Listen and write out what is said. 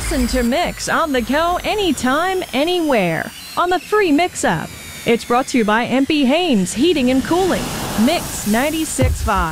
Listen to Mix on the go anytime, anywhere on the free Mix app. It's brought to you by MP Haynes Heating and Cooling. Mix 96.5.